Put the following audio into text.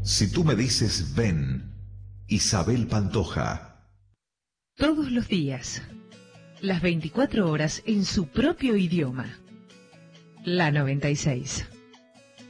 Si tú me dices ven, Isabel Pantoja. Todos los días, las 24 horas en su propio idioma. La 96.